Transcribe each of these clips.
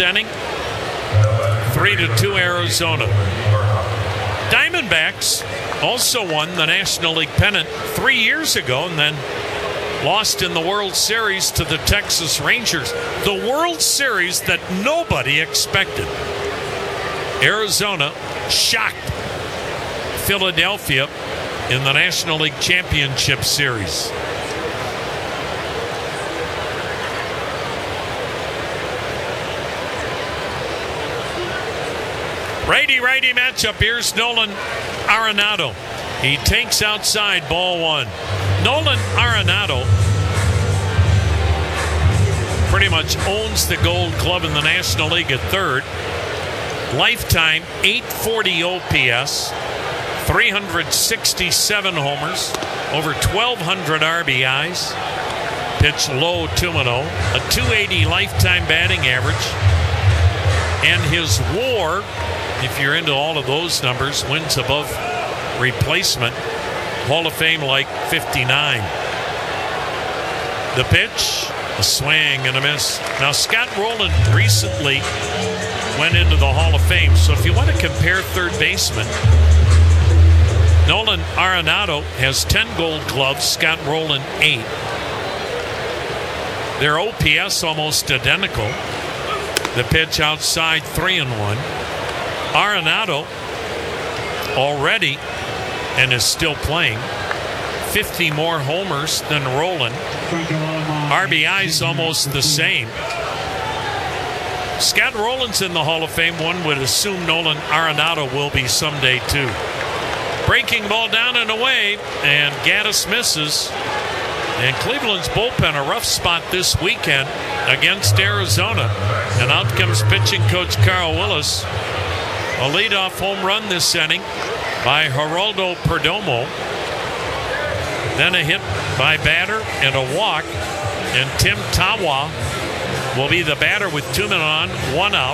inning, 3-2 Arizona. Diamondbacks also won the National League pennant 3 years ago and then lost in the World Series to the Texas Rangers. The World Series that nobody expected. Arizona shocked Philadelphia in the National League Championship Series. Righty-righty matchup. Here's Nolan Arenado. He takes outside, ball one. Nolan Arenado pretty much owns the Gold Glove in the National League at third. Lifetime 840 OPS, 367 homers, over 1,200 RBIs. Pitch low 2-0, a 280 lifetime batting average. And his WAR, if you're into all of those numbers, wins above replacement. Hall of Fame like 59. The pitch, a swing and a miss. Now Scott Rowland recently went into the Hall of Fame, so if you want to compare third baseman, Nolan Arenado has 10 Gold Gloves, Scott Rowland 8. Their OPS almost identical. The pitch outside, 3-1. Arenado already, and is still playing, 50 more homers than Rowland. RBI's almost the same. Scott Rowland's in the Hall of Fame. One would assume Nolan Arenado will be someday too. Breaking ball down and away, and Gaddis misses. And Cleveland's bullpen, a rough spot this weekend against Arizona. And out comes pitching coach Carl Willis. A leadoff home run this inning by Geraldo Perdomo. Then a hit by batter and a walk. And Tim Tawa will be the batter with 2 men on, 1 out.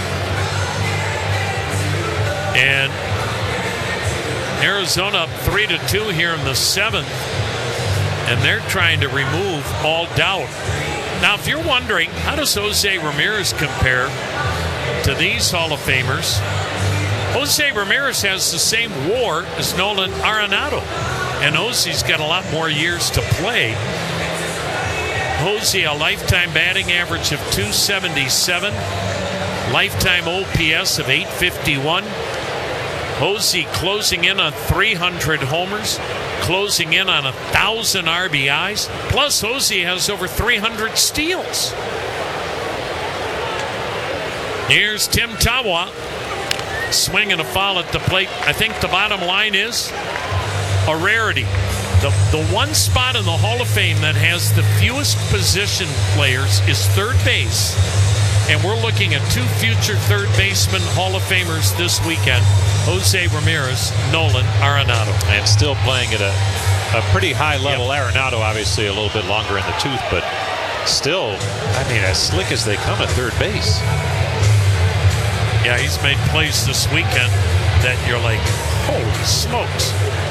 And Arizona up 3-2 here in the 7th. And they're trying to remove all doubt. Now, if you're wondering, how does Jose Ramirez compare to these Hall of Famers? Jose Ramirez has the same WAR as Nolan Arenado. And Jose's got a lot more years to play. Jose, a lifetime batting average of 277. Lifetime OPS of 851. Jose closing in on 300 homers. Closing in on 1,000 RBIs. Plus, Jose has over 300 steals. Here's Tim Tawa. Swing and a foul at the plate. I think the bottom line is a rarity. The one spot in the Hall of Fame that has the fewest position players is third base. And we're looking at 2 future third baseman Hall of Famers this weekend. Jose Ramirez, Nolan Arenado. And still playing at a pretty high level. Yep. Arenado obviously a little bit longer in the tooth, but still, I mean, as slick as they come at third base. Yeah, he's made plays this weekend that you're like, holy smokes.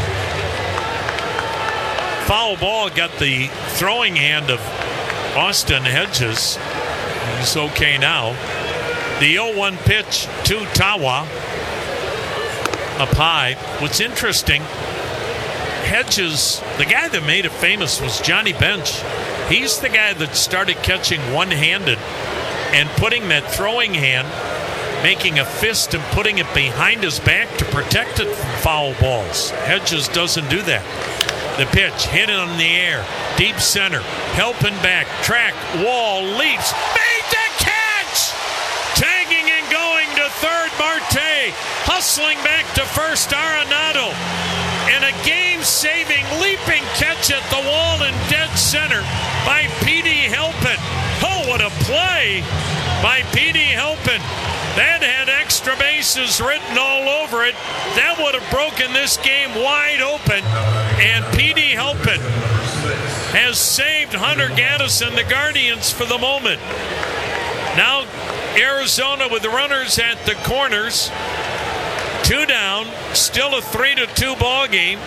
Foul ball got the throwing hand of Austin Hedges. He's okay now. The 0-1 pitch to Tawa. Up high. What's interesting, Hedges, the guy that made it famous was Johnny Bench. He's the guy that started catching one-handed and putting that throwing hand, making a fist and putting it behind his back to protect it from foul balls. Hedges doesn't do that. The pitch, hit it in the air, deep center, helping back, track, wall, leaps, made the catch! Tagging and going to third, Marte, hustling back to first, Arenado. And a game-saving leaping catch at the wall in dead center by P.D. Halpin. Oh, what a play by P.D. Halpin. That had extra bases written all over it. That would have broken this game wide open. And P.D. Halpin has saved Hunter Gaddis and the Guardians for the moment. Now Arizona with the runners at the corners. 2 down, still a 3-2 ball game.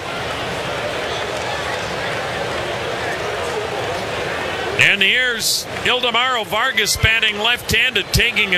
And here's Ildemaro Vargas batting left-handed, taking a